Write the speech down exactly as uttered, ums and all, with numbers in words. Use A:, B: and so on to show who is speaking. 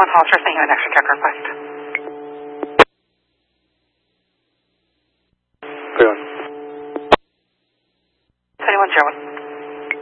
A: one Hollister, sending you an extra check request.
B: Go on.
A: twenty-one zero one.